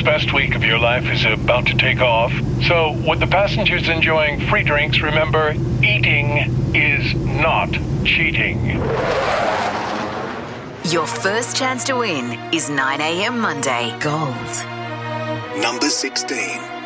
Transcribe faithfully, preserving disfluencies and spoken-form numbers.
world's best week of your life is about to take off. So, with the passengers enjoying free drinks, remember, eating is not cheating. Your first chance to win is nine a.m. Monday. Gold. Number sixteen.